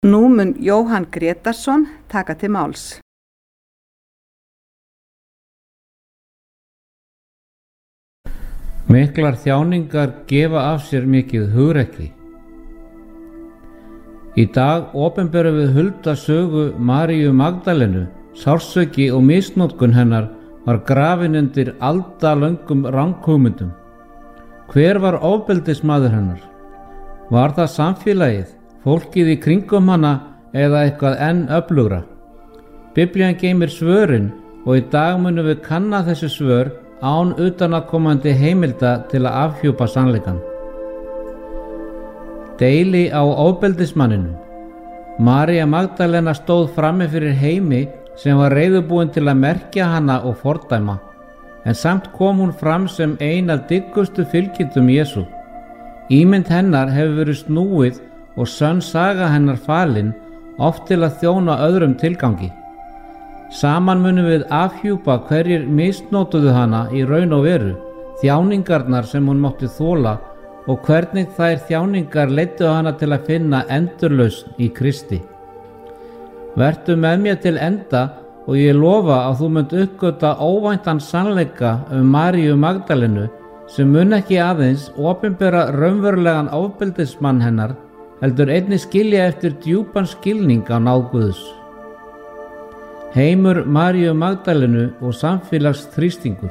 Nú mun Jóhann Grétarsson taka til máls. Miklar þjáningar gefa af sér mikið hugrekki. Í dag opinberum við hulda sögu Maríu Magdalenu. Sársauki og misnotkun hennar var grafin undir aldalöngum ranghugmyndum. Hver var ofbeldismaður hennar? Var það samfélagið, fólkið í kringum hana eða eitthvað enn öflugra? Biblían geymir svörin og í dag munum við kanna þessi svör án utanaðkomandi heimilda til að afhjúpa sannleikann. Deili á ofbeldismanninum. María Magdalena stóð frammi fyrir heimi sem var reiðubúin til að merkja hana og fordæma, en samt kom hún fram sem ein af dyggustu fylgjendum Jesú. Ímynd hennar hefur verið snúið og sönn saga hennar falin, oft til að þjóna öðrum tilgangi. Saman munum við afhjúpa hverjir misnotuðu hana í raun og veru, þjáningarnar sem hún mátti þola og hvernig þær þjáningar leiddu hana til að finna endurlausn í Kristi. Vertu með mér til enda og ég lofa að þú munt uppgöta óvæntan sannleika Maríu Magdalenu sem mun ekki aðeins opinbera raunverulegan ofbeldismann hennar, heldur einnig skilja eftir djúpan skilning á náð Guðs. Heimur Maríu Magdalenu og samfélagsþrýstingur.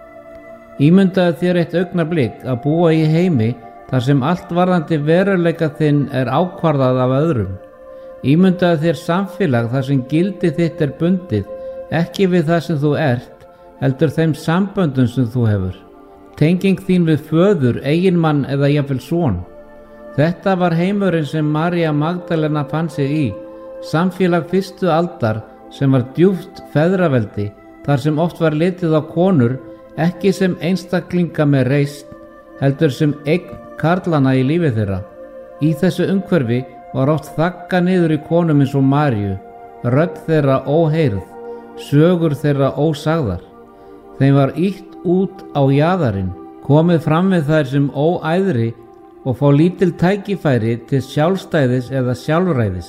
Ímyndaðu þér eitt augnablik að búa í heimi þar sem allt varðandi veruleika þinn er ákvarðað af öðrum. Ímyndaðu þér samfélag þar sem gildi þitt er bundið, ekki við það sem þú ert, heldur þeim samböndum sem þú hefur. Tenging þín við föður, eiginmann eða jafnvel son. Þetta var heimurinn sem María Magdalena fann sig í, samfélag fyrstu aldar sem var djúpt feðraveldi, þar sem oft var litið á konur ekki sem einstaklinga með reisn, heldur sem eign karlana í lífi þeirra. Í þessu umhverfi var oft þagga niður í konum eins og Maríu, rödd þeirra óheyrð, sögur þeirra ósagðar. Þeim var ýtt út á jaðarinn, komið fram við þær sem óæðri og fá lítil tækifæri til sjálfstæðis eða sjálfræðis.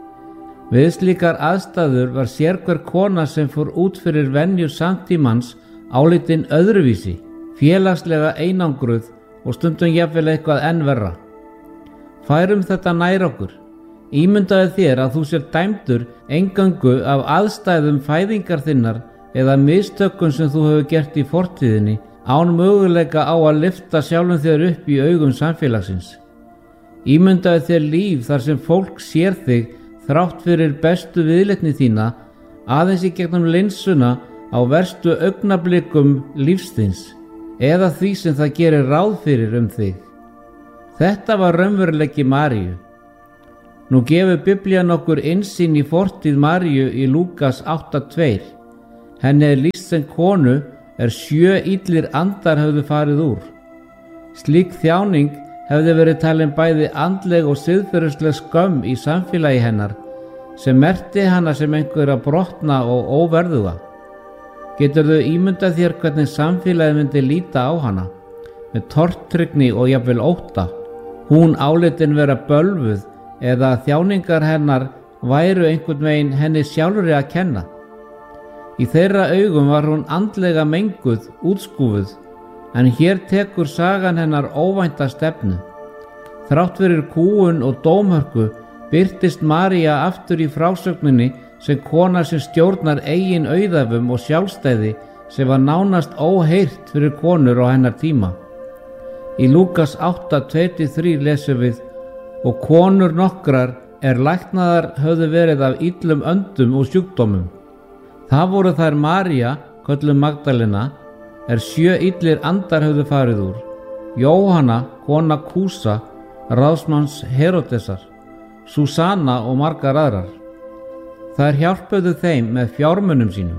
Við slíkar aðstæður var sérhver kona sem fór út fyrir venjur samtímans álitinn öðruvísi, félagslega einangruð og stundum jafnvel eitthvað enn verra. Færum þetta nær okkur. Ímyndaðu þér að þú sér dæmdur eingöngu af aðstæðum fæðingar þinnar eða mistökum sem þú hefur gert í fortíðinni án möguleika á að lyfta sjálfum þér upp í augum samfélagsins. Ímyndaðu þér líf þar sem fólk sér þig þrátt fyrir bestu viðleitni þína aðeins í gegnum linsuna á verstu augnablikum lífsþins eða því sem það gerir ráð fyrir þig. Þetta var raunveruleiki Maríu. Nú gefur Biblían okkur innsýn í fortíð Maríu í Lúkas 8:2. Henni er lýst sem konu 7 illir andar höfðu farið úr. Slík þjáning hefði verið talin bæði andleg og siðferðisleg skömm í samfélagi hennar sem merkti hana sem einhverja brotna og óverðuga. Geturðu ímyndað þér hvernig samfélagið myndi líta á hana, með tortryggni og jafnvel ótta. Hún álitin vera bölvuð eða þjáningar hennar væru einhvern veginn henni sjálfri að kenna. Í þeirra augum var hún andlega menguð, útskúfuð, en hér tekur sagan hennar óvænta stefnu. Þrátt fyrir kúgun og dómhörku birtist María aftur í frásögninni sem kona sem stjórnar eigin auðæfum og sjálfstæði sem var nánast óheyrt fyrir konur á hennar tíma. Í Lúkas 8:2-3 lesum við: og konur nokkrar læknaðar höfðu verið af illum öndum og sjúkdómum. Það voru þær María, kölluð Magdalena, 7 illir andar höfðu farið úr, Jóhanna, kona Kúsa, ráðsmanns Heródesar, Súsanna og margar aðrar. Þær hjálpuðu þeim með fjármunum sínum.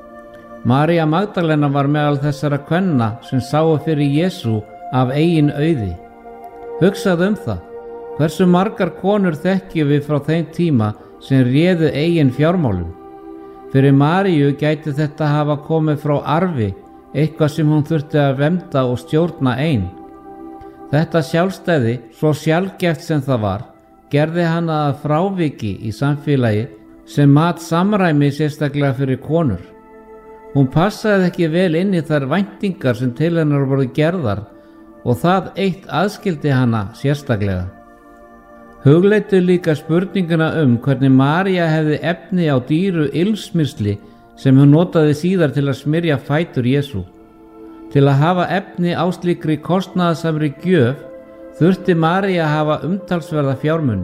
María Magdalena var meðal þessara kvenna sem sáu fyrir Jesú af eigin auði. Hugsaðu það, hversu margar konur þekkjum við frá þeim tíma sem réðu eigin fjármálum. Fyrir Maríu gæti þetta hafa komið frá arfi, eitthvað sem hún þurfti að vernda og stjórna ein. Þetta sjálfstæði, svo sjaldgæft sem það var, gerði hana að fráviki í samfélagi sem mat samræmi sérstaklega fyrir konur. Hún passaði ekki vel inn í þær væntingar sem til hennar voru gerðar og það eitt aðskildi hana sérstaklega. Hugleiddu líka spurninguna hvernig María hefði efni á dýru ilmsmyrsli sem hún notaði síðar til að smyrja fætur Jesú. Til að hafa efni á slíkri kostnaðarsamri gjöf þurfti María að hafa umtalsverða fjármuni.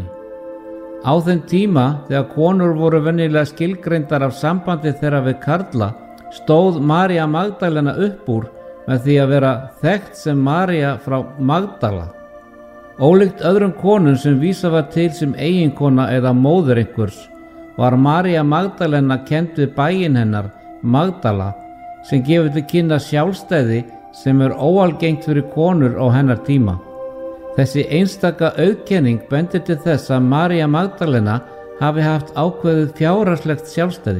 Á þeim tíma þegar konur voru venjulega skilgreindar af sambandi þeirra við karla stóð María Magdalena upp úr með því að vera þekkt sem María frá Magdala. Ólíkt öðrum konum sem vísað var til sem eiginkona eða móðir einhvers var María Magdalena kennd við bæinn hennar Magdala sem gefur til kynna sjálfstæði sem óalgengt fyrir konur á hennar tíma. Þessi einstaka auðkenning bendir til þess að María Magdalena hafi haft ákveðið fjárhagslegt sjálfstæði.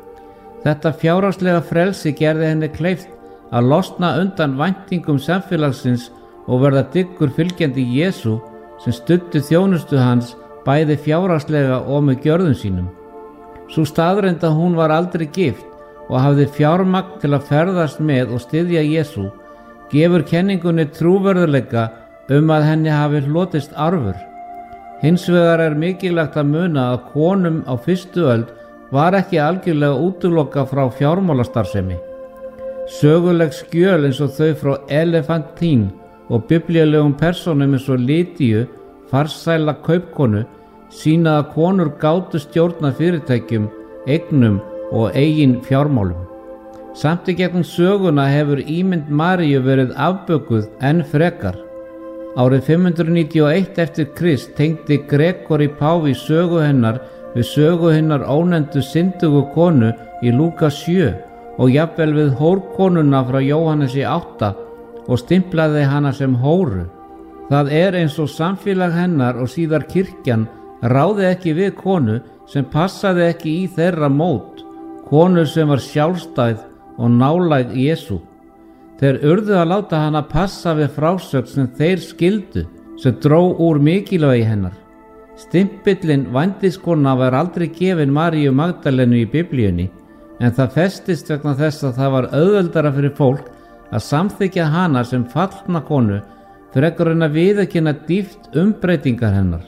Þetta fjárhagslega frelsi gerði henni kleift að losna undan væntingum samfélagsins og verða dyggur fylgjandi Jesú sem studdi þjónustu hans bæði fjárhagslega og með gjörðum sínum. Sú staðreynd að hún var aldrei gift og hafði fjármagn til að ferðast með og styðja Jesú gefur kenningunni trúverðuleika að henni hafi hlotist arfur. Hins vegar mikilvægt að muna að konum á fyrstu öld var ekki algjörlega útilokað frá fjármálastarfsemi. Söguleg skjöl eins og þau frá Elefantín og biblíulegum persónum eins og Lydíu, farsæla kaupkonu, sýna að konur gátu stjórna fyrirtækjum, eignum og eigin fjármálum. Samt í gegnum söguna hefur ímynd Maríu verið afbökuð enn frekar. Árið 591 eftir Krist tengdi Gregori páfi sögu hennar við sögu hinnar ónefndu syndugu konu í Lúkas 7 og jafnvel við hórkonuna frá Jóhannesi 8 og stimplaði hana sem hóru. Það eins og samfélag hennar og síðar kirkjan ráði ekki við konu sem passaði ekki í þeirra mót, konu sem var sjálfstæð og nálæg Jesú. Þeir urðu að láta hana passa við frásögn sem þeir skildu, sem dró úr mikilvægi hennar. Stimpillinn vændiskona var aldrei gefin Maríu Magdalenu í biblíunni, en það festist vegna þess að það var auðveldara fyrir fólk að samþykkja hana sem fallna konu frekar en að viðurkenna dýpt umbreytingar hennar.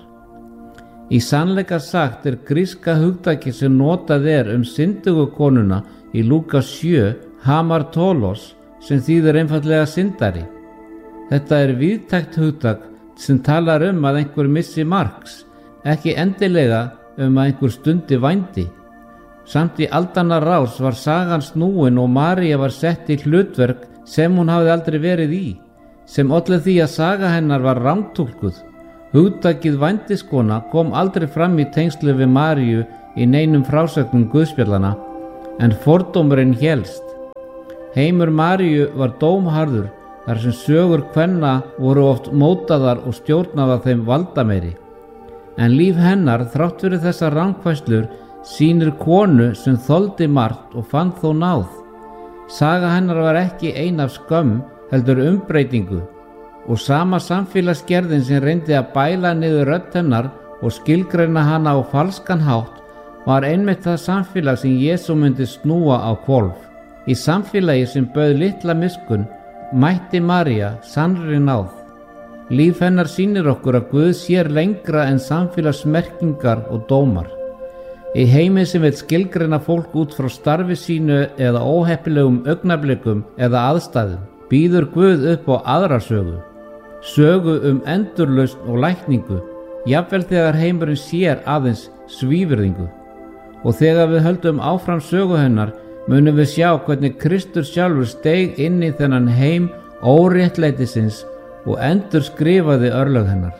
Í sannleika sagt gríska hugtakið sem notað syndugu konuna í Lúkas 7 hamartolos sem þýðir einfaldlega syndari. Þetta víðtækt hugtak sem talar að einhver missi marks, ekki endilega að einhver stundi vændi. Samt í aldanna rás var sagan snúin og María var sett í hlutverk sem hún hafði aldrei verið í, sem olli því að saga hennar var rangtúlkuð. Hugtakið vændiskona kom aldrei fram í tengslu við Maríu í neinum frásögnum guðspjallana, en fordómurinn hélst. Heimur Maríu var dómharður þar sem sögur kvenna voru oft mótaðar og stjórnaðar þeim valdameiri. En líf hennar, þrátt fyrir þessar rangfærslur, sýnir konu sem þoldi margt og fann þó náð. Saga hennar var ekki ein af skömm, heldur umbreytingu, og sama samfélagsgerðin sem reyndi að bæla niður rödd hennar og skilgreina hana á falskan hátt var einmitt það samfélag sem Jesú myndi snúa á hvolf. Í samfélagi sem bauð litla miskunn mætti María sannri náð. Líf hennar sýnir okkur að Guð sér lengra en samfélagsmerkingar og dómar. Í heimi sem vill skilgreina fólk út frá starfi sínu eða óheppilegum augnablikum eða aðstæðum, býður Guð upp á aðra sögu. Sögu endurlausn og lækningu, jafnvel þegar heimurinn sér aðeins svívirðingu. Og þegar við höldum áfram sögu hennar, munum við sjá hvernig Kristur sjálfur steig inn í þennan heim óréttlætisins og endur skrifaði örlög hennar.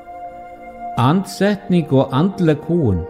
Andsetning og andleg kúgun.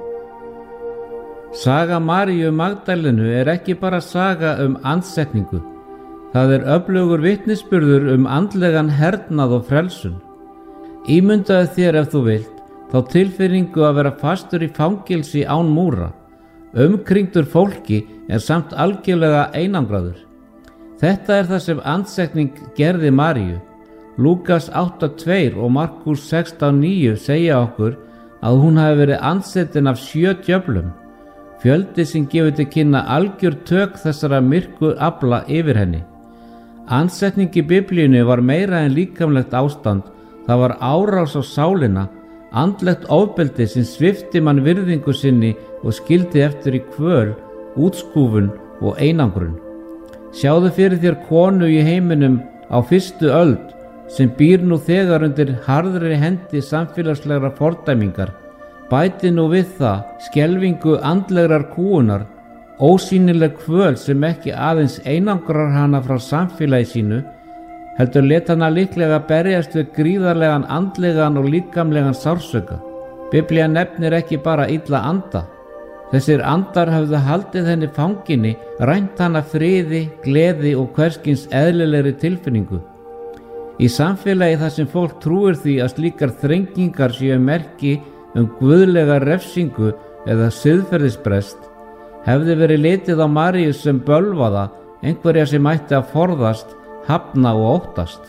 Saga Maríu Magdalenu ekki bara saga andsetningu. Það öflugur vitnisburður andlegan hernað og frelsun. Ímyndaðu þér ef þú vilt, þá tilfinningu að vera fastur í fangelsi án múra. Umkringdur fólki samt algjörlega einangraður. Þetta það sem andsetning gerði Maríu. Lúkas 8:2 og Markús 16:9 segja okkur að hún hafi verið andsetin af 7 djöflum, fjöldi sem gefur til kynna algjör tök þessara myrku afla yfir henni. Andsetning í Biblíunni var meira en líkamlegt ástand, það var árás á sálina, andlegt ofbeldi sem svipti mann virðingu sinni og skildi eftir í kvöl, útskúfun og einangrun. Sjáðu fyrir þér konu í heiminum á 1. öld sem býr nú þegar undir harðri hendi samfélagslegra fordæmingar. Bæti nú við það skelfingu andlegrar kúgunar, ósýnileg kvöl sem ekki aðeins einangrar hana frá samfélagi sínu, heldur let hana líklega berjast við gríðarlegan andlegan og líkamlegan sársauka. Biblía nefnir ekki bara illa anda. Þessir andar höfðu haldið henni fanginni, rænt hana friði, gleði og hverskins eðlilegri tilfinningu. Í samfélagi þar sem fólk trúir því að slíkar þrengingar séu merki guðlega refsingu eða siðferðisbrest, hefði verið litið á Maríu sem bölvaða, einhverja sem ætti að forðast, hafna og óttast.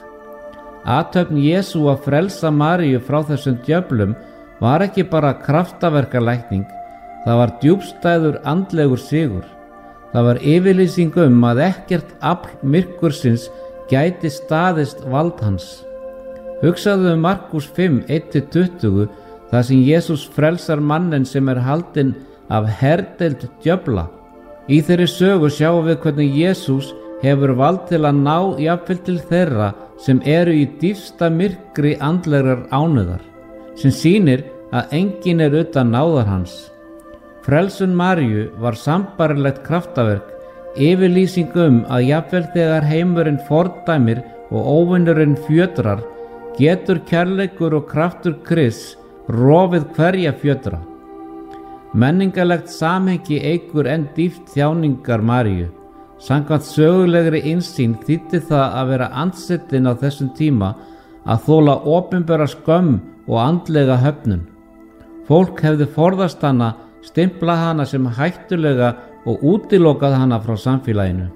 Athöfn Jesú að frelsa Maríu frá þessum djöflum var ekki bara kraftaverkalækning, það var djúpstæður andlegur sigur. Það var yfirlýsing að ekkert afl myrkursins gæti staðist vald hans. Hugsaðu Markús 5, 1-20, þar sem Jesús frelsar mannen sem haldinn af herdeild djöfla. Í þeirri sögu sjáum við hvernig Jesús hefur vald til að ná jafnvel til þeirra sem eru í dýpsta myrkri andlegrar ánauðar, sem sýnir að enginn utan náðar hans. Frelsun Maríu var sambarilegt kraftaverk, yfirlýsing að jafnvel þegar heimurinn fordæmir og óvinurinn fjötrar, getur kærleikur og kraftur Krists rofið hverja fjötra. Menningarlegt samhengi eykur enn dýpt þjáningar Maríu. Samkvæmt sögulegri innsýn þýddi það að vera andsetin á þessum tíma að þola opinbera skömm og andlega höfnun. Fólk hefði forðast hana, stimplað hana sem hættulega og útilokað hana frá samfélaginu.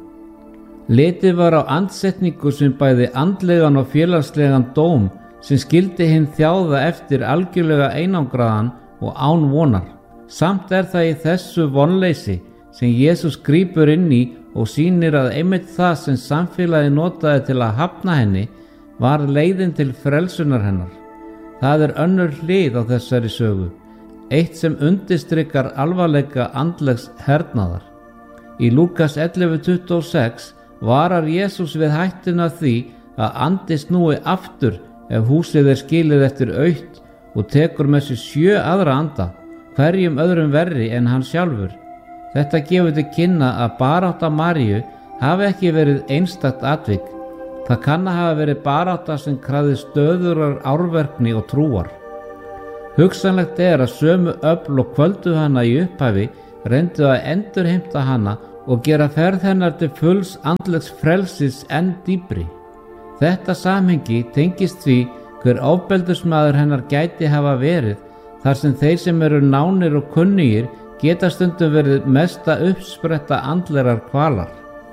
Litið var á andsetningu sem bæði andlegan og félagslegan dóm sem skildi hinn þjáða eftir algjörlega einangraðan og án vonar. Samt það í þessu vonleysi sem Jesús grípur inn í og sýnir að einmitt það sem samfélagi notaði til að hafna henni var leiðin til frelsunar hennar. Það önnur hlið á þessari sögu, eitt sem undirstrikar alvarleika andlegs hernaðar. Í Lúkas 11:26 varar Jesús við hættuna því að andi snúi aftur ef húsið skilið eftir autt og tekur með sér 7 aðra anda, hverjum öðrum verri en hann sjálfur. Þetta gefur til kynna að barátta Maríu hafi ekki verið einstakt atvik. Það kann að hafa verið barátta sem krafði stöðurar árverkni og trúar. Hugsanlegt að sömu öfl og kvöldu hana í upphafi reyndu að endurheimta hana og gera ferð hennar til fulls andlegs frelsis enn dýpri. Þetta samhengi tengist því hver ofbeldismaður hennar gæti hafa verið, þar sem þeir sem eru nánir og kunnugir geta stundum verið mesta uppspretta andlegar kvalar.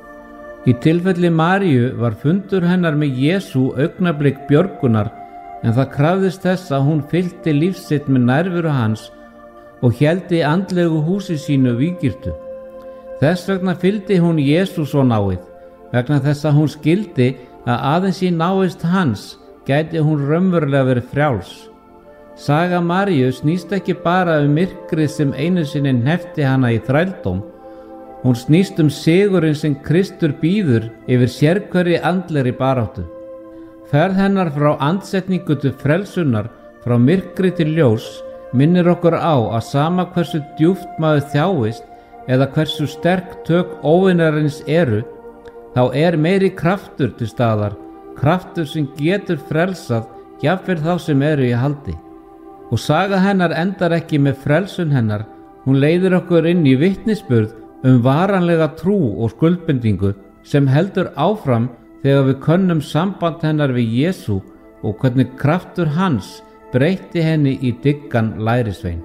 Í tilfelli Maríu var fundur hennar með Jesú augnablik björgunar, en það krafðist þess að hún fyllti lífsitt með nærveru hans og héldi andlegu húsi sínu vígirtu. Þess vegna fylgdi hún Jesú svo náið, vegna þess að hún skildi að aðeins í návist hans gæti hún raunverulega verið frjáls. Saga Maríu snýst ekki bara myrkrið sem einu sinni hneppti hana í þrældóm. Hún snýst sigurinn sem Kristur býður yfir sérhverri andlegri baráttu. Ferð hennar frá andsetningu til frelsunar, frá myrkri til ljós, minnir okkur á að sama hversu djúpt maður þjáist eða hversu sterk tök óvinarins eru, þá meiri kraftur til staðar, kraftur sem getur frelsað jafnvel þá sem eru í haldi. Og saga hennar endar ekki með frelsun hennar, hún leiðir okkur inn í vitnisburð varanlega trú og skuldbindingu sem heldur áfram þegar við könnum samband hennar við Jesú og hvernig kraftur hans breytti henni í dyggan lærisvein.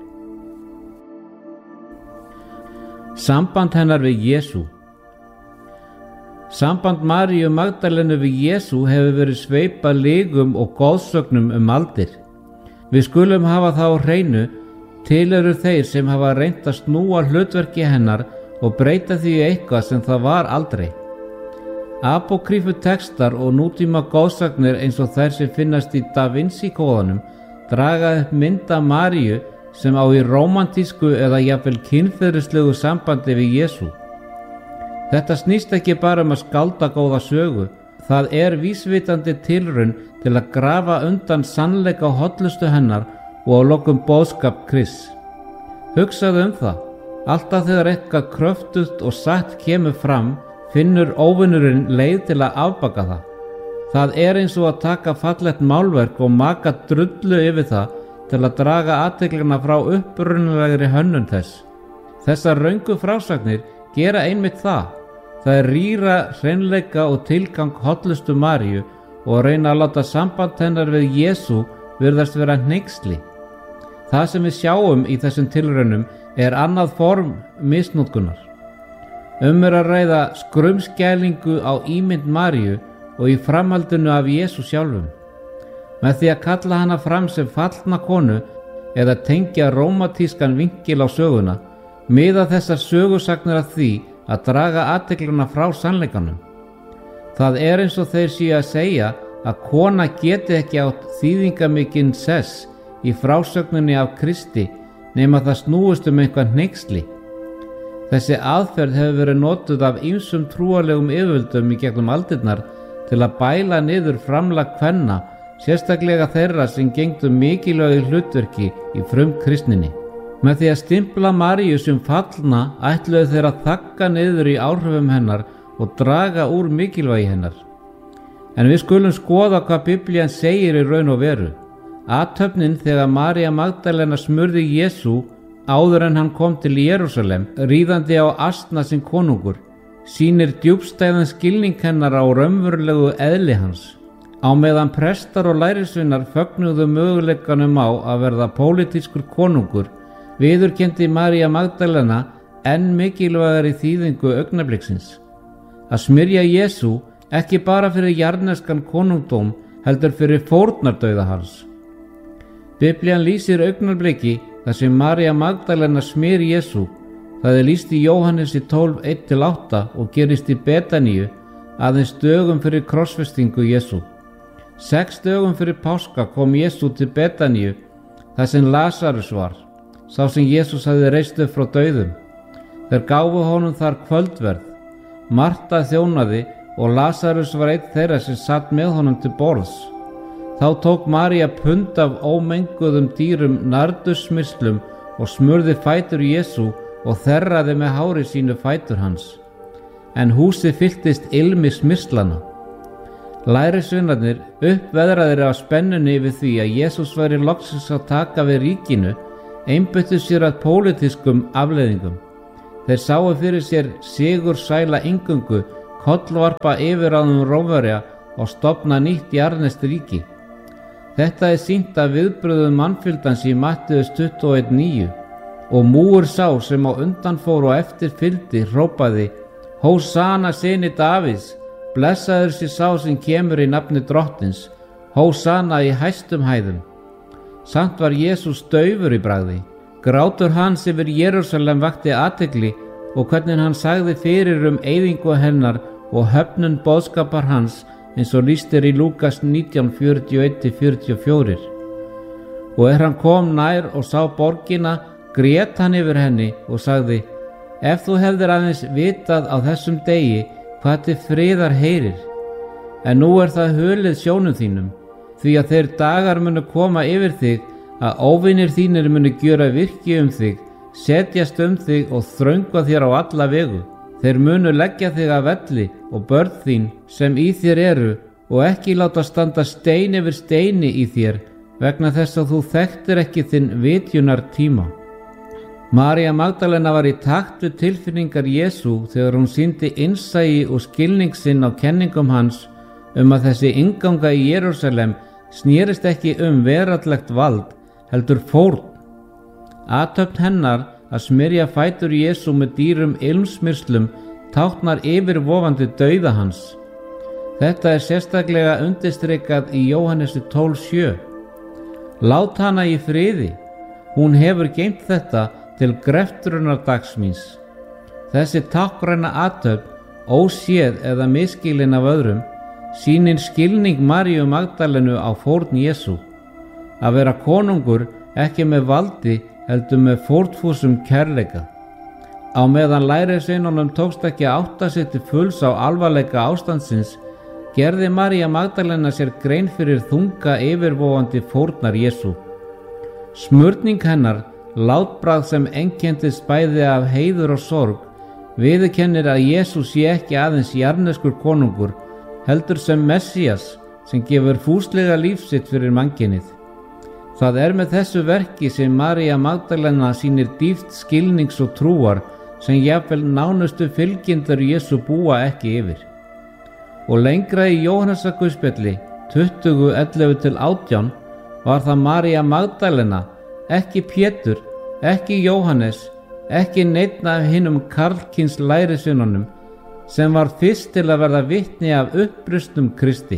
Samband hennar við Jesú. Samband Maríu Magdalenu við Jesú hefur verið sveipað lygum og goðsögnum aldir. Við skulum hafa það á hreinu Til eru þeir sem hafa reynt að snúa hlutverki hennar og breyta því í eitthvað sem það var aldrei. Apókrýfu textar og nútíma góðsagnir eins og þær sem finnast í Da Vinci kóðanum draga upp mynd af Maríu sem á í rómantísku eða jafnvel kynferðislegu sambandi við Jesú. Þetta snýst ekki bara að skálda góða sögu, það vísvitandi tilraun til að grafa undan sannleika og hollustu hennar og að lokum boðskap Krists. Hugsaðu það, alltaf þegar eitthvað kröftugt og satt kemur fram, finnur óvinurinn leið til að afbaka það. Það eins og að taka fallegt málverk og maka drullu yfir það til að draga athyglina frá upprunalegri hönnun þess. Þessar röngu frásagnir gera einmitt það. Það rýra hreinleika og tilgang hollustu Maríu og reyna að láta samband hennar við Jesú virðast vera hneyksli. Það sem við sjáum í þessum tilraunum annað form misnotkunar. Að ræða skrumskælingu á ímynd Maríu og í framhaldinu af Jesú sjálfum. Með því að kalla hana fram sem fallna konu eða tengja rómatískan vinkil á söguna, miða þessar sögusagnir að því að draga athyglina frá sannleikanum. Það eins og þeir séu að segja að kona geti ekki átt þýðingamikinn sess í frásögninni af Kristi nema það snúist eitthvað hneyksli. Þessi aðferð hefur verið notuð af ýmsum trúarlegum yfirvöldum í gegnum aldirnar til að bæla niður framlag kvenna, sérstaklega þeirra sem gegndu mikilvægu hlutverki í frumkristninni. Með því að stimpla Maríu sem fallna ætluðu þeir að þagga niður í áhrifum hennar og draga úr mikilvægi hennar. En við skulum skoða hvað Biblían segir í raun og veru. Athöfnin þegar María Magdalena smurði Jesú áður en hann kom til Jerúsalem, ríðandi á asna sem konungur, sýnir djúpstæðan skilning hennar á raunverulegu eðli hans. Á meðan prestar og lærisveinar fögnuðu möguleikanum á að verða pólitískur konungur, viðurkenndi María Magdalena enn mikilvægari þýðingu augnabliksins. Að smyrja Jesú ekki bara fyrir jarðneskan konungdóm, heldur fyrir fórnardauða hans. Biblían lýsir augnabliki þar sem María Magdalena smyr Jesú. Það lýst í Jóhannesi 12:1-8 og gerist í Betaníu aðeins dögum fyrir krossfestingu Jesú. 6 dögum fyrir páska kom Jesú til Betaníu, þar sem Lasarus var, sá sem Jesús hafði reist upp frá dauðum. Þeir gáfu honum þar kvöldverð. Marta þjónaði og Lasarus var einn þeirra sem satt með honum til borðs. Þá tók María pund af ómenguðum dýrum nardussmyrslum og smurði fætur Jesú og þerraði með hári sínu fætur hans. En húsið fylltist ilmi smyrslana. Lærisveinarnir, uppveðraðir af spennunni yfir því að Jesús væri loksins að taka við ríkinu, einbeittu sér að pólitískum afleiðingum. Þeir sáu fyrir sér sigursæla inngöngu, kollvarpa yfirráðum Rómverja og stofna nýtt jarðneskt ríki. Þetta sýnt af viðbrögðum mannfjöldans í Matteus 21:9 og múgur sá sem á undan fór og eftir fylgdi hrópaði: Hósana syni Davíðs, blessaður sé sá sem kemur í nafni Drottins, Hósana í hæstum hæðum. Samt var Jesús daufur í bragði. Grátur hans yfir Jerúsalem vakti athygli og hvernig hann sagði fyrir eyðingu hennar og höfnun boðskapar hans eins og lýst í Lúkas 19:41-44. Og hann kom nær og sá borgina, grét hann yfir henni og sagði: Ef þú hefðir aðeins vitað á þessum degi hvað til friðar heyrir, en nú það hulið sjónum þínum, því að þeir dagar munu koma yfir þig að óvinir þínir munu gjöra virki þig, setjast þig og þröngva þér á alla vegu. Þeir munu leggja þig að velli og börn þín sem í þér eru og ekki láta standa stein yfir steini í þér vegna þess að þú þekktir ekki þinn vitjunar tíma. María Magdalena var í takt við tilfinningar Jesú þegar hún sýndi innsæi og skilning sinn á kenningum hans að þessi innganga í Jerúsalem snerist ekki veraldlegt vald, heldur fórn. Athöfn hennar að smyrja fætur Jesú með dýrum ilmsmyrslum táknar yfirvofandi dauða hans. Þetta sérstaklega undirstrikað í Jóhannesi 12:7. Lát hana í friði. Hún hefur geymt þetta til greftrunar míns. Þessi táknræna athöfn, óséð eða misskilin af öðrum, sýnir skilning Maríu Magdalenu á fórn Jesú. Að vera konungur ekki með valdi heldur með fórnfúsum kærleika. Á meðan lærisveinunum tókst ekki að átta sig til fulls á alvarleika ástandsins, gerði María Magdalena sér grein fyrir þunga yfirvofandi fórnar Jesú. Smurning hennar, látbragð sem einkennist bæði af heiður og sorg, viðurkennir að Jesú sé ekki aðeins jarðneskur konungur, heldur sem Messías sem gefur fúslega líf sitt fyrir mannkynið. Það er með þessu verki sem María Magdalena sýnir dýpt skilnings og trúar sem jafnvel nánustu fylgjendur Jesú búa ekki yfir. Og lengra í Jóhannesarguðspjalli 20:11-18 var það María Magdalena, ekki Pétur, ekki Jóhannes, ekki neinn af hinum karlkyns lærisveinunum, sem var fyrst til að verða vitni af upprustum Kristi.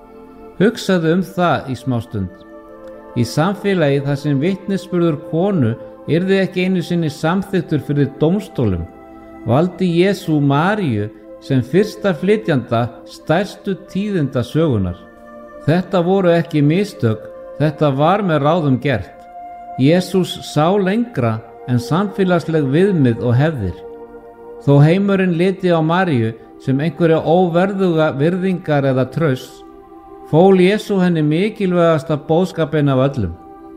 Hugsaðu það í smástund. Í samfélagi þar sem vitnisburður konu yrði ekki einu sinni samþyktur fyrir dómstólum, valdi Jesú Maríu sem fyrsta flytjanda stærstu tíðinda sögunar. Þetta voru ekki mistök, þetta var með ráðum gert. Jesús sá lengra en samfélagsleg viðmið og hefðir. Þó heimurinn liti á Maríu sem einhverja óverðuga virðingar eða trausts, fól Jesú henni mikilvægasta boðskapinn af öllum.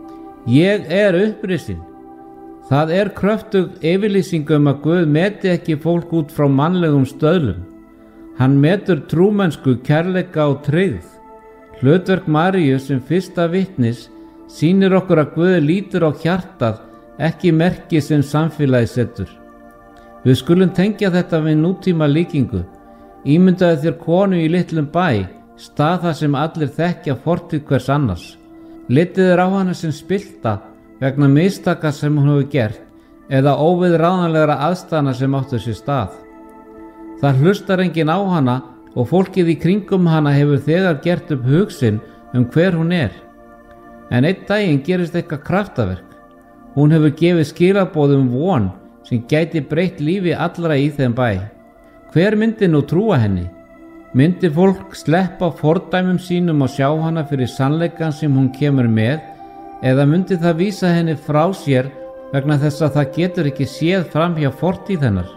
Ég upprisin. Það kröftug yfirlýsing að Guð meti ekki fólk út frá mannlegum stöðlum. Hann metur trúmennsku, kærleika og tryggð. Hlutverk Maríu sem fyrsta vitnis sýnir okkur að Guð lítur á hjartað, ekki merki sem samfélagi setur. Við skulum tengja þetta við nútíma líkingu. Ímyndaðu þér konu í litlum bæ, stað þar sem allir þekkja fortíð hvers annars. Litið á hana sem spillta vegna mistaka sem hún hefur gert eða óviðráðanlegra aðstæðna sem áttu sér stað. Það hlustar enginn á hana og fólkið í kringum hana hefur þegar gert upp hug sinn hver hún er. En einn daginn gerist eitthvað kraftaverk. Hún hefur gefið skilaboð von sem gæti breytt lífi allra í þeim bæ. Hver myndi nú trúa henni? Myndi fólk sleppa fordæmum sínum og sjá hana fyrir sannleikann sem hún kemur með, eða myndi það vísa henni frá sér vegna þess að það getur ekki séð fram hjá fortíð hennar?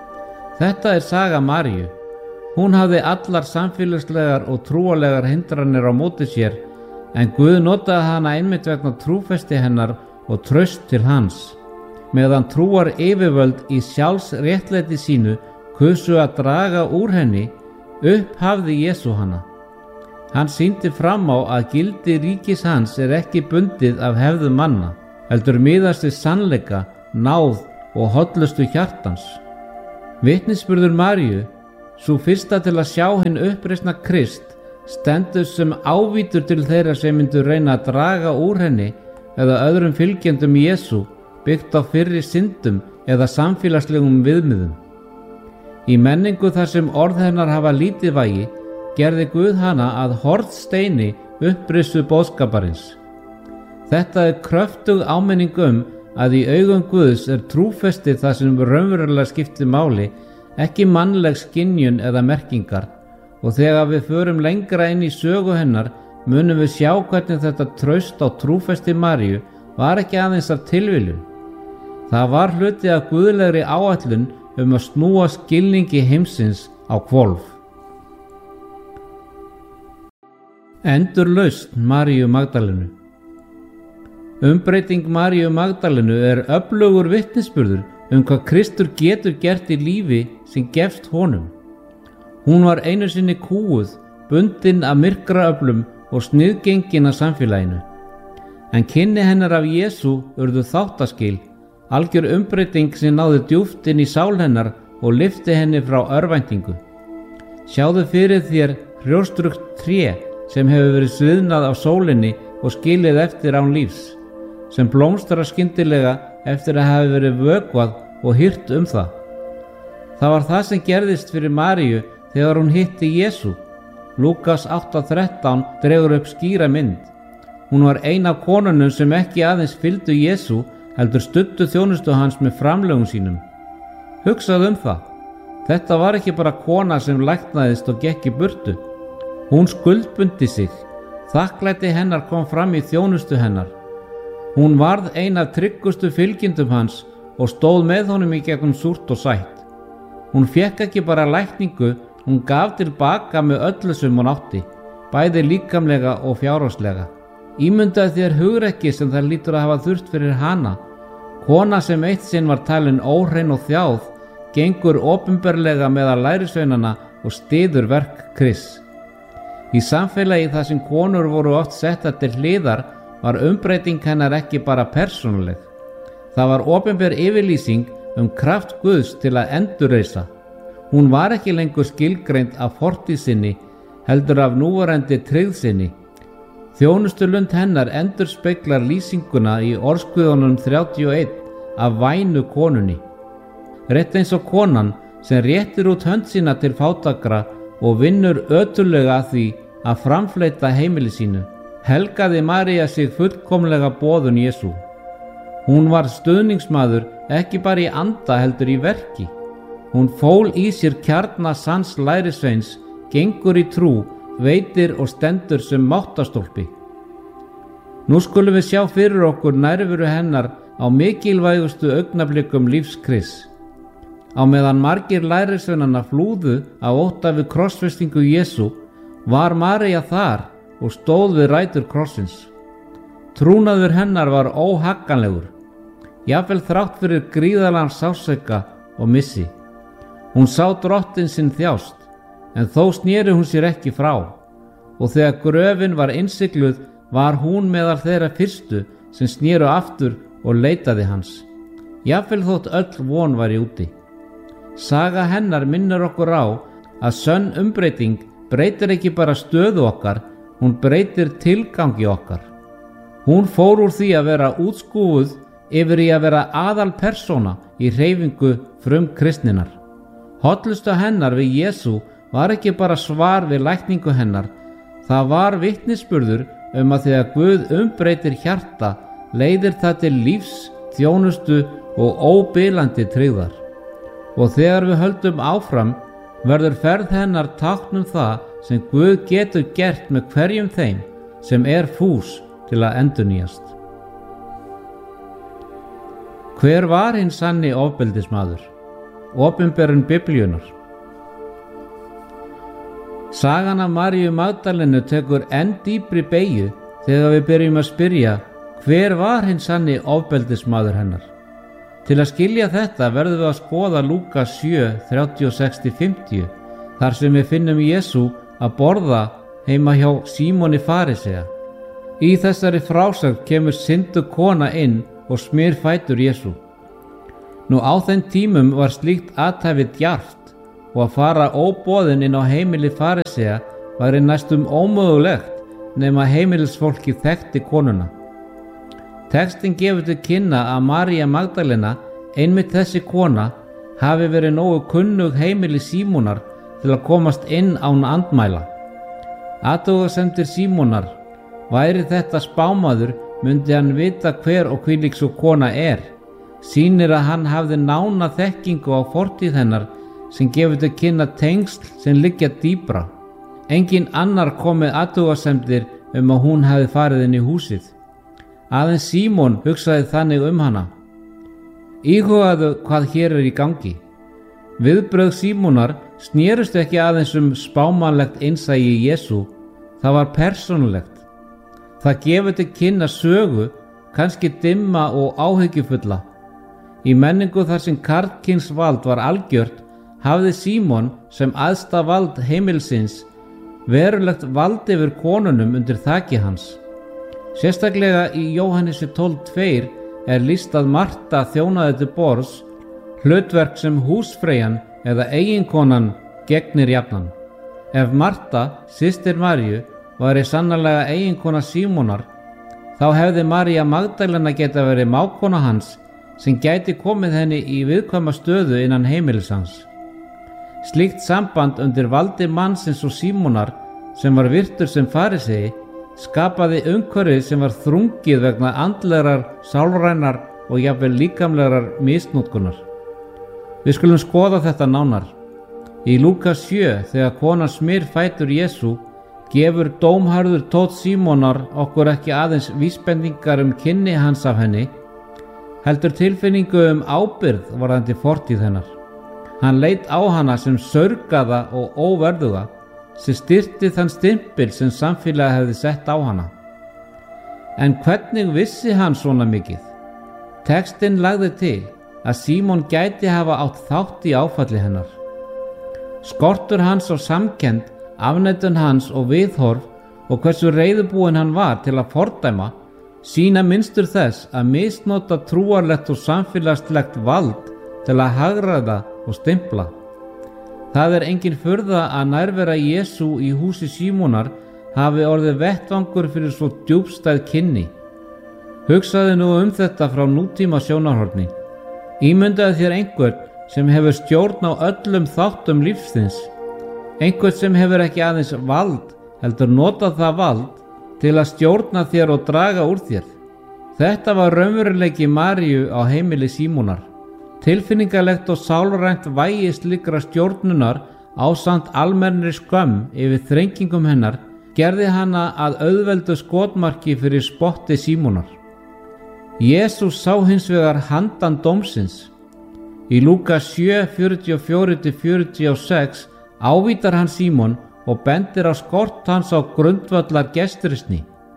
Þetta saga Maríu. Hún hafði allar samfélagslegar og trúarlegar hindranir á móti sér, en Guð notaði hana einmitt vegna trúfesti hennar og traust til hans. Meðan trúar yfirvöld í sjálfsréttlæti sínu kusu að draga úr henni, upphafði Jesú hana. Hann sýndi fram á að gildi ríkis hans ekki bundið af hefðum manna, heldur miðast við sannleika, náð og hollustu hjartans. Vitnisburður Maríu, sú fyrsta til að sjá hinn uppreisna Krist, stendur sem ávítur til þeirra sem myndu reyna að draga úr henni eða öðrum fylgjendum Jesú, byggt á fyrri syndum eða samfélagslegum viðmiðum. Í menningu þar sem orð hennar hafa lítið vægi, gerði Guð hana að hornsteini upprissu boðskaparins. Þetta kröftug áminning að í augum Guðs trúfesti það sem raunverulega skiptir máli, ekki mannleg skynjun eða merkingar, og þegar við förum lengra inn í sögu hennar munum við sjá hvernig þetta traust á trúfesti Maríu var ekki aðeins af tilviljun. Það var hluti af guðlegri áætlun að snúa skilningi heimsins á hvolf. Endurlausn Maríu Magdalenu. Umbreyting Maríu Magdalenu öflugur vitnisburður hvað Kristur getur gert í lífi sem gefst honum. Hún var einu sinni kúguð, bundin af myrkraöflum og sniðgengin af samfélaginu. En kynni hennar af Jesú urðu þáttaskil, algjör umbreyting sem náði djúpt inn í sál hennar og lyfti henni frá örvæntingu. Sjáðu fyrir þér hrjóstrugt tré sem hefur verið sviðnað af sólinni og skilið eftir án lífs, sem blómstrar skyndilega eftir að hafa verið vökvað og hirt það. Það var það sem gerðist fyrir Maríu þegar hún hitti Jesú. Lúkas 8:13 dregur upp skýra mynd. Hún var ein af konunum sem ekki aðeins fylgdu Jesú, heldur studdu þjónustu hans með framlögum sínum. Hugsaðu það. Þetta var ekki bara kona sem læknaðist og gekk í burtu. Hún skuldbundi sig. Þakklæti hennar kom fram í þjónustu hennar. Hún varð ein af tryggustu fylgjendum hans og stóð með honum í gegnum súrt og sætt. Hún fékk ekki bara lækningu, hún gaf tilbaka með öllu sem hún átti, bæði líkamlega og fjárhagslega. Ímyndaðu þér hugrekki sem það lítur að hafa þurft fyrir hana. Kona sem eitt sinn var talin óhrein og þjáð, gengur opinberlega meðal lærisveinana og styður verk Krists. Í samfélagi þar sem konur voru oft settar til hliðar var umbreyting hennar ekki bara persónuleg. Það var opinber yfirlýsing kraft Guðs til að endurreisa. Hún var ekki lengur skilgreind af fortíð sinni, heldur af núverandi tryggð sinni. Þjónustulund hennar endurspeglar lýsinguna í Orðsguðunum 31 af vænu konunni. Rétt eins og konan sem réttir út hönd sína til fátækra og vinnur ötullega að því að framfleyta heimili sínu, helgaði María sig fullkomlega boðun Jesú. Hún var stuðningsmaður ekki bara í anda heldur í verki. Hún fól í sér kjarna sanns lærisveins, gengur í trú, veitir og stendur sem máttastólpi. Nú skulum við sjá fyrir okkur nærveru hennar á mikilvægustu augnablikum lífs Krists. Á meðan margir lærisveinanna flúðu af ótta við krossfestingu Jesú, var María þar og stóð við rætur krossins. Trúnaður hennar var óhagganlegur, jafnvel þrátt fyrir gríðarlegan sársauka og missi. Hún sá drottinn sinn þjást, en þó sneri hún sér ekki frá, og þegar gröfin var innsigluð var hún meðal þeirra fyrstu sem sneru aftur og leitaði hans, jafnvel þótt öll von var í úti. Saga hennar minnir okkur á að sönn umbreyting breytir ekki bara stöðu okkar, hún breytir tilgangi okkar. Hún fór úr því að vera útskúfuð yfir í að vera aðalpersóna í hreyfingu frumkristninnar. Hollusta hennar við Jesú var ekki bara svar við lækningu hennar, það var vitnisburður að þegar Guð umbreytir hjarta, leiðir það til lífs, þjónustu og óbilandi tryggðar. Og þegar við höldum áfram, verður ferð hennar tákn það sem Guð getur gert með hverjum þeim sem fús til að endurnýjast. Hver var hinn sanni ofbeldismaður? Opinberun Biblíunnar. Sagan af Maríu Magdalenu tekur enn dýpri beygju þegar við byrjum að spyrja hver var hinn sanni ofbeldismaður hennar. Til að skilja þetta verðum við að skoða Lúkas 7, 36-50, þar sem við finnum Jesú að borða heima hjá Símoni farisea. Í þessari frásögn kemur syndu kona inn og smyr fætur Jesú. Nú á þeim tímum var slíkt athæfi djarft og að fara óboðin inn á heimili farisea væri næstum ómögulegt nema heimilisfólki þekkti konuna. Textin gefur til kynna að María Magdalena, einmitt þessi kona, hafi verið nógu kunnug heimili Símonar til að komast inn án andmæla. Athugasemdir Símonar, væri þetta spámaður, myndi hann vita hver og hvílík sú kona sýnir að hann hafði nána þekkingu á fortíð hennar sem gefur til kynna tengsl sem liggja dýpra. Engin annar kom með athugasemdir að hún hefði farið inn í húsið. Aðeins Símon hugsaði þannig hana. Íhugaðu hvað hér í gangi. Viðbrögð Símonar snerust ekki aðeins spámanlegt innsæi Jesú, það var persónulegt. Það gefur til kynna sögu, kannski dimma og áhyggjufulla. Í menningu þar sem karlkyns vald var algjört, hafði Símon sem æðsta vald heimilsins verulegt vald yfir konunum undir þaki hans. Sérstaklega í Jóhannesi 12:2 lýst að Marta þjónaði til borðs, hlutverk sem húsfreyjan eða eiginkonan gegnir jafnan. Ef Marta, systir Maríu, væri sannarlega eiginkona Símonar, þá hefði María Magdalena geta verið mágkona hans sem gæti komið henni í viðkvæma stöðu innan heimilis hans. Slíkt samband undir valdi mannsins og Símonar, sem var virtur sem farisei, skapaði umhverfið sem var þrungið vegna andlegrar, sálrænar og jafnvel líkamlegar misnotkunar. Við skulum skoða þetta nánar. Í Lúkas 7, þegar konan smyr fætur Jesú, gefur dómharður tónn Símonar okkur ekki aðeins vísbendingar kynni hans af henni, heldur tilfinningu ábyrgð varðandi fortíð hennar. Hann leit á hana sem saurgaða og óverðuga, sem styrkti þann stimpil sem samfélagið hefði sett á hana. En hvernig vissi hann svona mikið? Textinn lagði til að Símon gæti hafa átt þátt í áfalli hennar. Skortur hans á samkennd, afneitun hans og viðhorf og hversu reiðubúinn hann var til að fordæma sýna mynstur þess að misnota trúarlegt og samfélagslegt vald til að hagræða og stimpla. Það er engin furða að nærvera Jesú í húsi Símonar hafi orðið vettvangur fyrir svo djúpstæð kynni. Hugsaðu nú þetta frá nútíma sjónarhorni. Ímyndaðu þér einhvern sem hefur stjórn á öllum þáttum lífsins, einhvern sem hefur ekki aðeins vald, heldur notað það vald til að stjórna þér og draga úr þér. Þetta var raunveruleiki Maríu á heimili Símonar. Tilfinningalegt og sálrænt vægi slíkra stjórnunar ásamt almennri skömm yfir þrengingum hennar gerði hana að auðveldu skotmarki fyrir spotti Símonar. Jesús sá hins vegar handan dómsins. Í Lúkas 7, 44-46 ávítar hann Símon og bendir á skort hans á grundvallar gestrisni.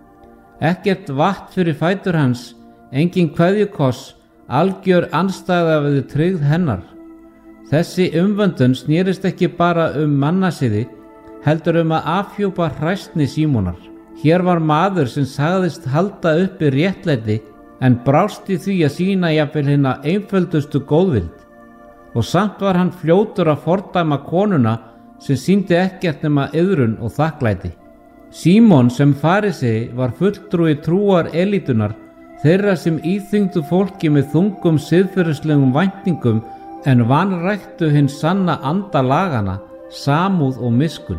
Ekkert vatn fyrir fætur hans, engin kveðjukoss, algjör andstæða við tryggð hennar. Þessi umvöndun snerist ekki bara mannasiði, heldur að afhjúpa hræsni Símonar. Hér var maður sem sagðist halda uppi réttlæti en brást í því að sýna jafnvel hina einföldustu góðvild. Og samt var hann fljótur að fordæma konuna sem sýndi ekkert nema iðrun og þakklæti. Símon sem farisei var fulltrúi trúar elítunar, þeirra sem íþyngdu fólki með þungum siðferðislegum væntingum en vanræktu hinn sanna anda lagana, samúð og miskunn.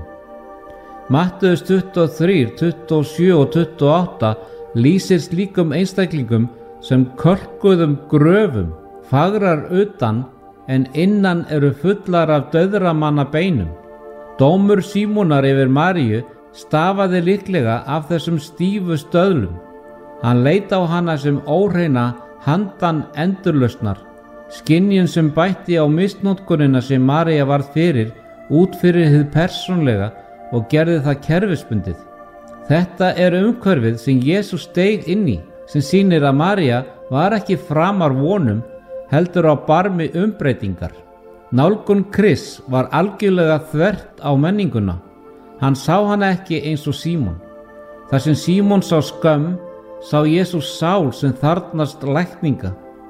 Matteus 23, 27 og 28 lýsir slíkum einstaklingum sem kölkuðum gröfum, fagrar utan en innan eru fullar af dauðramanna beinum. Dómur Símonar yfir Maríu stafaði líklega af þessum stífu stöðlum. Hann leit á hana sem óhreina handan endurlausnar, skynjun sem bætti á misnotkunina sem María varð fyrir út fyrir hið persónlega og gerði það kerfisbundið. Þetta er umhverfið sem Jesús steig inn í, sem sýnir að María var ekki framar vonum, heldur á barmi umbreytingar. Nálgun Krists var algjörlega þvert á menninguna. Hann sá hana ekki eins og Símon. Þar sem Símon sá skömm, sá Jesús sál sem þarfnast lækninga.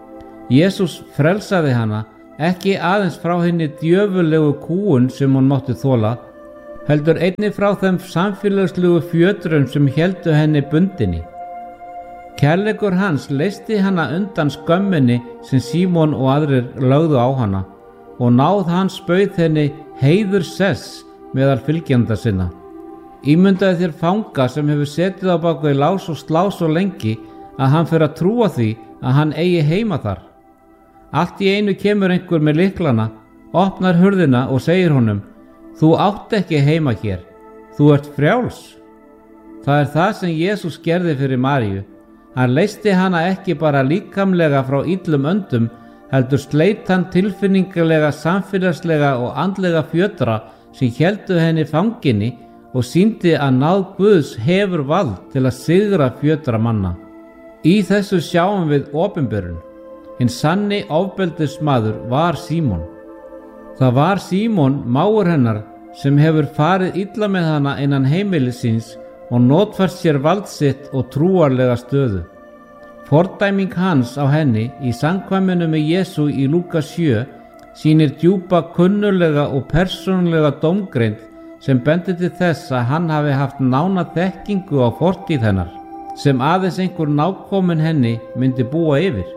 Jesús frelsaði hana ekki aðeins frá henni djöfulegu kúgun sem hún mátti þola, heldur einnig frá þeim samfélagslegu fjötrum sem héldu henni bundinni. Kærleikur hans leysti hana undan skömminni sem Símon og aðrir lögðu á hana og náð hans bauð henni heiður sess meðal fylgjenda sinna. Ímyndaðu þér fanga sem hefur setið á baku í lás og slá svo lengi að hann fer að trúa því að hann eigi heima þar. Allt í einu kemur einhver með lyklana, opnar hurðina og segir honum: "Þú átt ekki heima hér, þú ert frjáls." Það er það sem Jesús gerði fyrir Maríu. Hann leysti hana ekki bara líkamlega frá illum öndum, heldur sleit hann tilfinningalega, samfélagslega og andlega fjötra sem héldu henni fanginni og sýndi að náð Guðs hefur vald til að sigra fjötra manna. Í þessu sjáum við opinberun. Hinn sanni ofbeldismaður var Símon. Það var Símon, mágur hennar, sem hefur farið illa með hana innan heimilis síns og notfært sér vald sitt og trúarlega stöðu. Fordæming hans á henni í samkvæminu með Jesú í Lúkas 7 sýnir djúpa kunnulega og persónulega dómgreind sem bendir til þess að hann hafi haft nána þekkingu á fortíð hennar, sem aðeins einhver nákomin henni myndi búa yfir.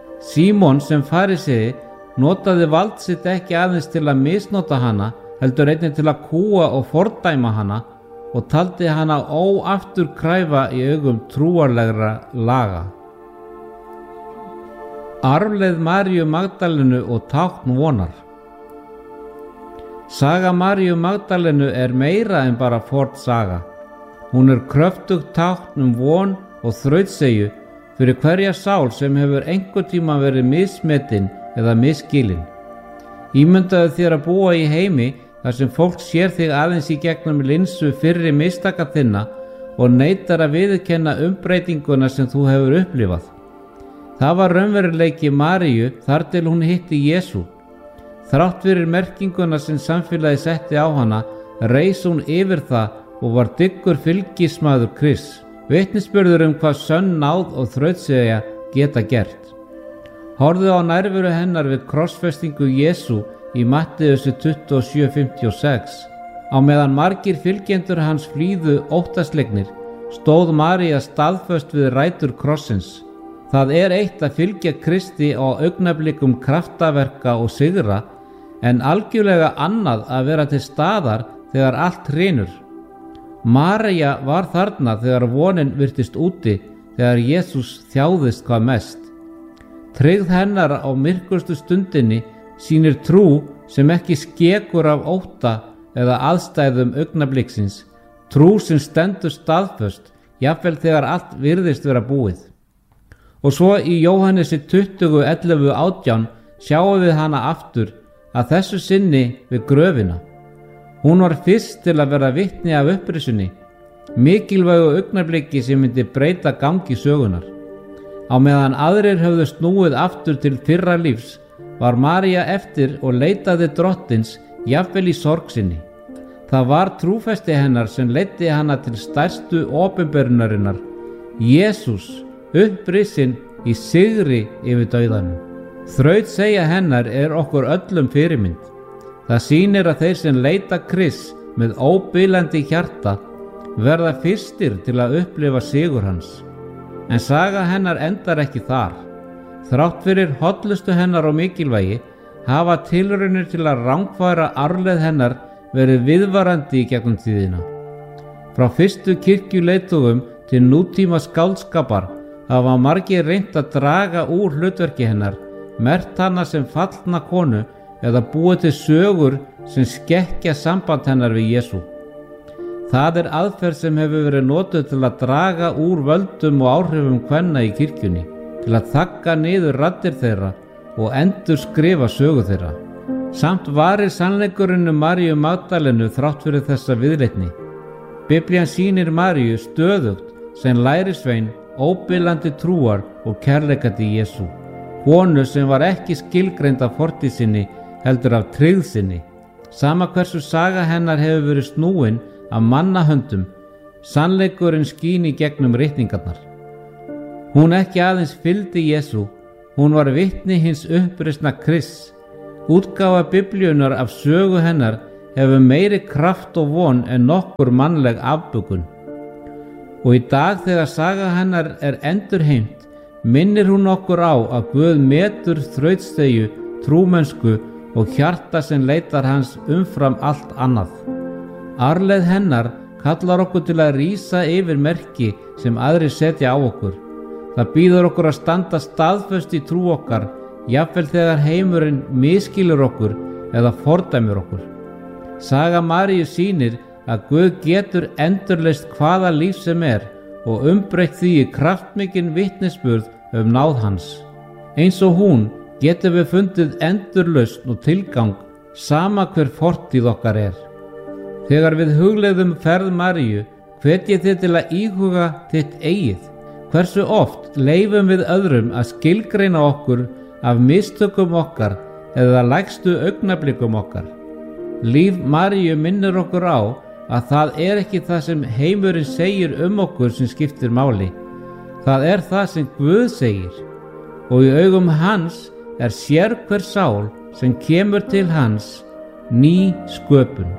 Símon sem farisei notaði vald sitt ekki aðeins til að misnota hana, heldur einnig til að kúga og fordæma hana og taldi hana óafturkræfa í augum trúarlegra laga. Arfleið Maríu Magdalenu og tákn vonar. Saga Maríu Magdalenu er meira en bara forn saga. Hún er kröftugt tákn von og þrautseigju fyrir hverja sál sem hefur einhvern tíma verið mismetin eða misskilin. Ímyndaðu þér að búa í heimi þar sem fólk sér þig aðeins í gegnum linsu fyrri mistaka þinna og neitar að viðurkenna umbreytinguna sem þú hefur upplifað. Það var raunveruleiki Maríu þar til hún hitti Jesú. Þrátt fyrir merkinguna sem samfélagi setti á hana, reis hún yfir það og var dyggur fylgismaður Krists. Vitnisburður hvað sönn náð og þrautseigja geta gert. Horfðu á nærveru hennar við krossfestingu Jesú í Matteussi 27:56. Á meðan margir fylgjendur hans flýðu óttaslegnir, stóð María staðföst við rætur krossins. Það er eitt að fylgja Kristi á augnablikum kraftaverka og sigra, en algjörlega annað að vera til staðar þegar allt hrynur. María var þarna þegar vonin virtist úti, þegar Jesús þjáðist hvað mest. Tryggð hennar á myrkustu stundinni sýnir trú sem ekki skekur af ótta eða aðstæðum augnabliksins, trú sem stendur staðföst, jafnvel þegar allt virðist vera búið. Og svo í Jóhannesi 20:11-18 sjáum við hana aftur, að þessu sinni við gröfina. Hún var fyrst til að vera vitni af upprisunni, mikilvægu augnabliki sem myndi breyta gangi sögunar. Á meðan aðrir höfðu snúið aftur til fyrra lífs, var María eftir og leitaði drottins, jafnvel í sorg sinni. Það var trúfesti hennar sem leiddi hana til stærstu opinberunarinnar, Jesús, upprisinn í sigri yfir dauðanum. Þrautseigja hennar er okkur öllum fyrirmynd. Það sýnir að þeir sem leita Krists með óbilandi hjarta verða fyrstir til að upplifa sigur hans. En saga hennar endar ekki þar. Þrátt fyrir hollustu hennar og mikilvægi hafa tilraunir til að rangfæra arfleið hennar verið viðvarandi í gegnum tíðina. Frá fyrstu kirkjuleiðtogum til nútíma skáldskapar hafa margir reynt að draga úr hlutverki hennar, merkt hana sem fallna konu eða búið til sögur sem skekkja samband hennar við Jesú. Það er aðferð sem hefur verið notuð til að draga úr völdum og áhrifum kvenna í kirkjunni, til að þagga niður raddir þeirra og endur skrifa sögu þeirra. Samt varir sannleikurinn Maríu Magdalenu þrátt fyrir þessa viðleitni. Biblían sýnir Maríu stöðugt sem lærisvein, óbilandi trúar og kærleikandi Jesú. Konu sem var ekki skilgreind af fortíð sinni, heldur af tryggð sinni. Sama hversu saga hennar hefur verið snúin af mannahöndum, sannleikurinn skín í gegnum ritningarnar. Hún ekki aðeins fylgdi Jesú, hún var vitni hins upprisna Krists. Útgáfa Biblíunnar af sögu hennar hefur meiri kraft og von en nokkur mannleg afbökun. Og í dag þegar saga hennar er endurheimt, minnir hún okkur á að Guð metur þrautseigju, trúmennsku og hjarta sem leitar hans umfram allt annað. Arfleið hennar kallar okkur til að rísa yfir merki sem aðrir setja á okkur. Það býður okkur að standa staðföst í trú okkar, jafnvel þegar heimurinn misskilur okkur eða fordæmir okkur. Saga Maríu sýnir að Guð getur endurleist hvaða líf sem er og umbreytt því í kraftmikinn vitnisburð náð hans. Eins og hún getum við fundið endurlausn og tilgang sama hver fortíð okkar er. Þegar við hugleiðum ferð Maríu, hvet ég þig til að íhuga þitt eigið. Hversu oft leifum við öðrum að skilgreina okkur af mistökum okkar eða lægstu augnablikum okkar. Líf Maríu minnir okkur á að það er ekki það sem heimurinn segir okkur sem skiptir máli. Það er það sem Guð segir, og í augum hans er sérhver sál sem kemur til hans ný sköpun.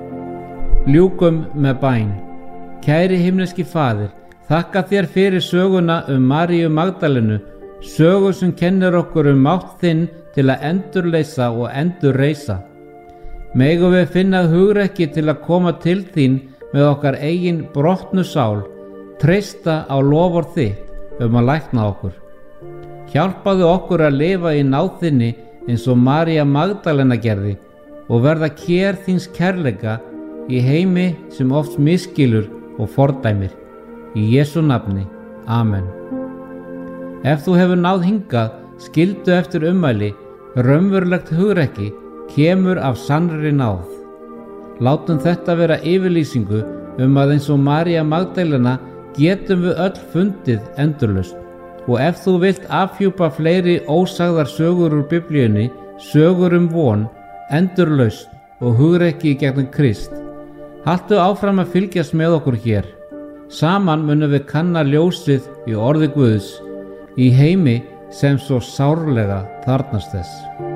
Ljúkum með bæn. Kæri himneski Faðir, þakka þér fyrir söguna Maríu Magdalenu, sögu sem kennir okkur mátt þinn til að endurleysa og endurreisa. Megum við finna hugrekki til að koma til þín með okkar eigin brotnu sál, treysta á loforð þitt að lækna okkur. Hjálpaðu okkur að lifa í náð þinni eins og María Magdalena gerði og verða kér þíns kærleika í heimi sem oft misskilur og fordæmir. Í Jesú nafni. Amen. Ef þú hefur náð hingað, skildu eftir ummæli, raunverulegt hugrekki kemur af sannri náð. Látum þetta vera yfirlýsingu að eins og María Magdalena getum við öll fundið endurlausn. Og ef þú vilt afhjúpa fleiri ósagðar sögur úr Biblíunni, sögur von, endurlausn og hugrekki í gegnum Krist, haltu áfram að fylgjast með okkur hér. Saman munum við kanna ljósið í orði Guðs í heimi sem svo sárlega þarfnast þess.